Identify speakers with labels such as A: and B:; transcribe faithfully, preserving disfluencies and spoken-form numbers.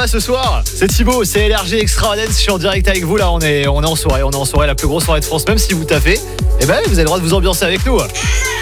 A: va ce soir? C'est Thibaut, c'est L R G Extra Dance. Je suis en direct avec vous là. On est, on est en soirée, on est en soirée, la plus grosse soirée de France. Même si vous taffez, eh ben vous avez le droit de vous ambiancer avec nous.